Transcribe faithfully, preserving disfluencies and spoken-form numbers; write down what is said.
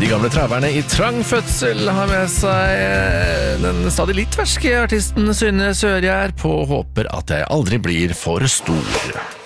De gamle traverne i trang fødsel har med seg den stadig litt ferske artisten Synne Sørgjær på Håper at jeg aldri blir for stor.